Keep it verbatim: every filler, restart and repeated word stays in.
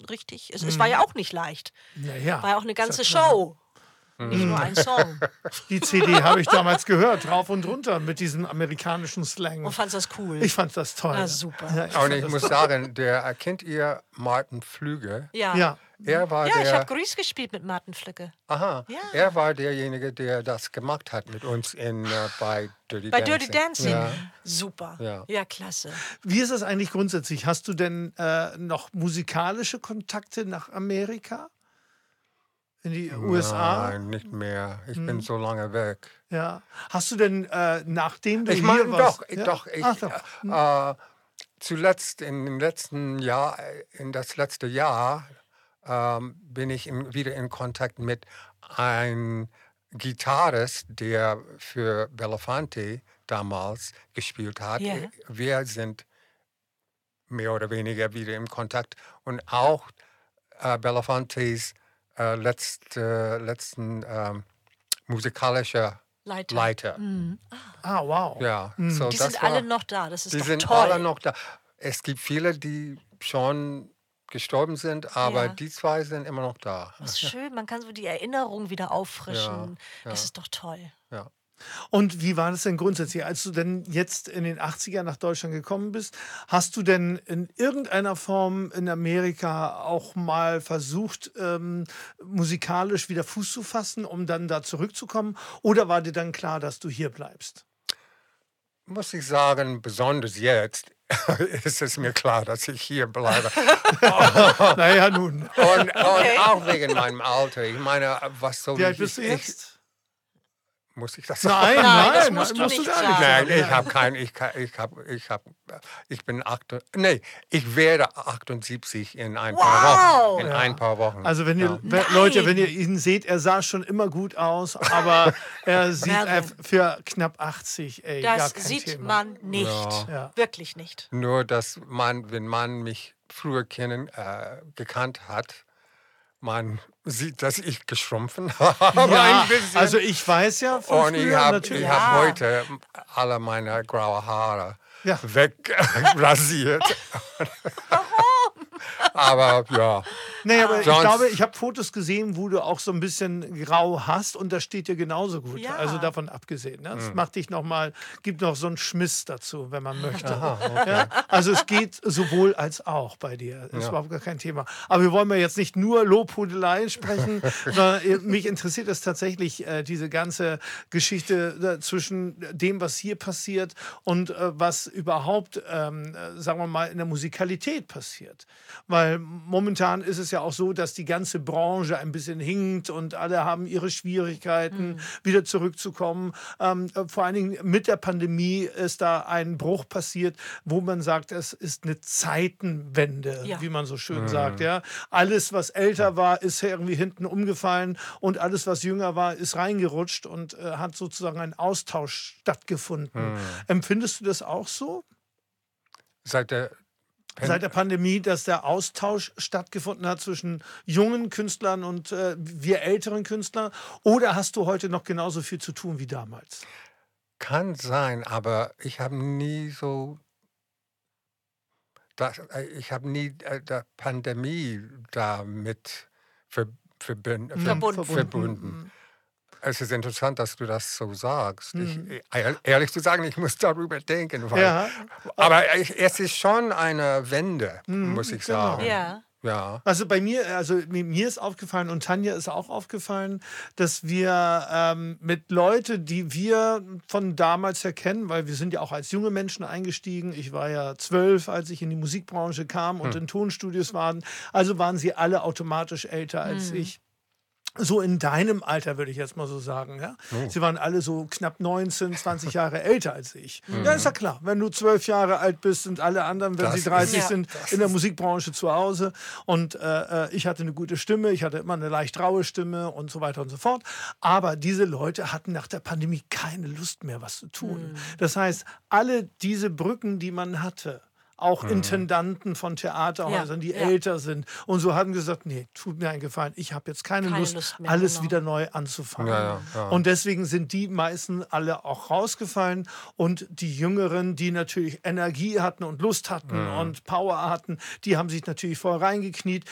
richtig? Es, es war ja auch nicht leicht. Ja, ja. War ja auch eine ganze Ist ja klar. Show. Nicht nur ein Song. Die C D habe ich damals gehört, rauf und runter mit diesem amerikanischen Slang. Und fandst das cool? Ich fand das toll. Na, super. Ja, Und fand ich das muss toll. sagen, der, kennt ihr Martin Flüge? Ja. Ja. Er war Ja, ich der, habe Grüß gespielt mit Martin Flücke. aha, Ja. er war derjenige, der das gemacht hat mit uns in, äh, bei Dirty Bei Dancing. Dirty Dancing. Ja. Super. Ja. Ja, klasse. Wie ist das eigentlich grundsätzlich? Hast du denn äh, noch musikalische Kontakte nach Amerika? In die U S A? Nein, nicht mehr. Ich bin so lange weg. Ja. Hast du denn, äh, nachdem du Ich hier meine, warst... doch, ja? doch. Ich, Ach, doch. Äh, zuletzt, in den letzten Jahr, in das letzte Jahr, ähm, bin ich in, wieder in Kontakt mit einem Gitarrist, der für Belafonte damals gespielt hat. Ja. Wir sind mehr oder weniger wieder im Kontakt. Und auch äh, Belafontes äh, letzte, letzten ähm, musikalischer Leiter. Leiter. Ah, wow. Ja, so Die das sind war, alle noch da. Das ist die doch sind toll. alle noch da. Es gibt viele, die schon gestorben sind, aber Ja. die zwei sind immer noch da. Das ist schön. Man kann so die Erinnerung wieder auffrischen. Ja, ja. Das ist doch toll. Ja. Und wie war das denn grundsätzlich, als du denn jetzt in den achtzigern nach Deutschland gekommen bist? Hast du denn in irgendeiner Form in Amerika auch mal versucht, ähm, musikalisch wieder Fuß zu fassen, um dann da zurückzukommen? Oder war dir dann klar, dass du hier bleibst? Muss ich sagen, besonders jetzt ist es mir klar, dass ich hier bleibe. Naja, nun. Und, und auch wegen meinem Alter. Ich meine, was so Wie alt ich- bist du ich- jetzt? Muss ich das sagen? Nein, Nein, das nein, musst nein, du musst du nicht gar nicht sagen. Nein, sagen. ich habe kein, ich, kann- ich habe, ich habe, ich bin acht, nee, ich werde achtundsiebzig in ein paar Wow! Wochen. In ein paar Wochen. Also wenn ihr, Ja. wenn, Leute, wenn ihr ihn seht, er sah schon immer gut aus, aber er sieht Mervyn. äh, für knapp achtzig, ey, gar Das kein sieht Thema. man nicht. Ja. Ja. Wirklich nicht. Nur, dass man, wenn man mich früher kennen, äh, gekannt hat, man sieht, dass ich geschrumpfen habe Ja, ein bisschen. also ich weiß ja von Und ich früher habe natürlich. ich Ja. hab heute alle meine graue Haare Ja. wegrasiert. Aber ja, Nee, aber ich Sonst- glaube, ich habe Fotos gesehen, wo du auch so ein bisschen grau hast und das steht dir genauso gut. Ja. Also davon abgesehen. Ne? Hm. Das macht dich noch mal, gibt noch so einen Schmiss dazu, wenn man möchte. Ja? Also es geht sowohl als auch bei dir. Das ist Ja. überhaupt gar kein Thema. Aber wir wollen ja jetzt nicht nur Lobhudelei sprechen, sondern äh, mich interessiert es tatsächlich, äh, diese ganze Geschichte äh, zwischen dem, was hier passiert und äh, was überhaupt, ähm, äh, sagen wir mal, in der Musikalität passiert. Weil momentan ist es ja auch so, dass die ganze Branche ein bisschen hinkt und alle haben ihre Schwierigkeiten, wieder zurückzukommen. Ähm, äh, vor allen Dingen mit der Pandemie ist da ein Bruch passiert, wo man sagt, es ist eine Zeitenwende, Ja. wie man so schön sagt. Ja? Alles, was älter war, ist irgendwie hinten umgefallen und alles, was jünger war, ist reingerutscht und äh, hat sozusagen ein Austausch stattgefunden. Empfindest du das auch so? seit der Seit der Pandemie, dass der Austausch stattgefunden hat zwischen jungen Künstlern und äh, wir älteren Künstlern? Oder hast du heute noch genauso viel zu tun wie damals? Kann sein, aber ich habe nie so, das, äh, ich habe nie äh, der Pandemie damit ver, verbün, ver, Verbunden. verbunden. Es ist interessant, dass du das so sagst. Mhm. Ich, ehr- ehrlich zu sagen, ich muss darüber denken. Weil, Ja. Aber ich, es ist schon eine Wende, muss ich genau. sagen. Ja. Ja. Also bei mir, also mi- mir ist aufgefallen und Tanja ist auch aufgefallen, dass wir ähm, mit Leuten, die wir von damals her kennen, weil wir sind ja auch als junge Menschen eingestiegen. Ich war ja zwölf, als ich in die Musikbranche kam und in Tonstudios waren. Also waren sie alle automatisch älter als ich. So in deinem Alter, würde ich jetzt mal so sagen. Ja? Sie waren alle so knapp neunzehn, zwanzig Jahre älter als ich. Ja, ist ja klar. Wenn du zwölf Jahre alt bist, sind alle anderen, wenn Das sie ist- dreißig Ja. sind, in der Musikbranche zu Hause. Und äh, ich hatte eine gute Stimme, ich hatte immer eine leicht raue Stimme und so weiter und so fort. Aber diese Leute hatten nach der Pandemie keine Lust mehr, was zu tun. Das heißt, alle diese Brücken, die man hatte, auch Intendanten von Theaterhäusern, die Ja, ja. älter sind. Und so haben gesagt, nee, tut mir einen Gefallen, ich habe jetzt keine, Keine Lust, Lust mehr, alles genau. wieder neu anzufangen. Ja, ja, ja. Und deswegen sind die meisten alle auch rausgefallen. Und die Jüngeren, die natürlich Energie hatten und Lust hatten und Power hatten, die haben sich natürlich voll reingekniet.